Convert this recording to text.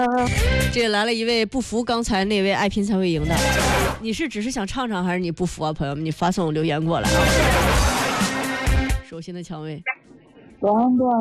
这来了一位不服刚才那位爱拼才会赢的，你是只是想唱唱，还是你不服啊？朋友们，你发送留言过来啊。首先的蔷薇， 短短